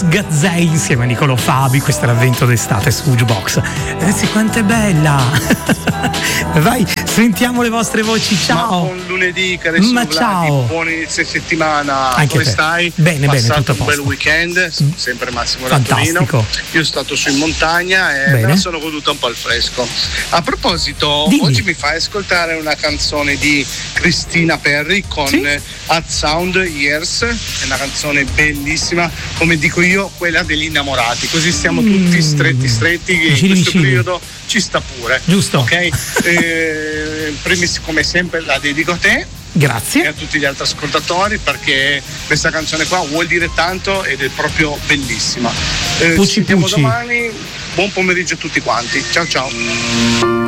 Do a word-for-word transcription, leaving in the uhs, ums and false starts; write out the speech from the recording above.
Alex Gazzei insieme a Niccolò Fabi. Questo è l'avvento d'estate su Jukebox. Ragazzi, quanto è bella! Vai, sentiamo le vostre voci. Ciao. Ma buon lunedì, cari Ma Vladi, ciao. buon inizio settimana. Anche Come te. stai? Bene, bene, Passato tutto a un bel posto. weekend, sempre Massimo Fantastico. Ratolino. Io sono stato su in montagna e Bene. me la sono goduta un po' al fresco. A proposito, Dimmi. oggi mi fai ascoltare una canzone di Christina Perri con Sì? At Sound Years, è una canzone bellissima, come dico io, quella degli innamorati, così stiamo tutti Mm. stretti stretti che in Vicini, questo vicini. periodo ci sta pure. Giusto. Ok? Eh, primis, come sempre la dedico a te e Grazie. a tutti gli altri ascoltatori, perché questa canzone qua vuol dire tanto ed è proprio bellissima. Eh, Pucci ci sentiamo pucci. domani, buon pomeriggio a tutti quanti, ciao ciao.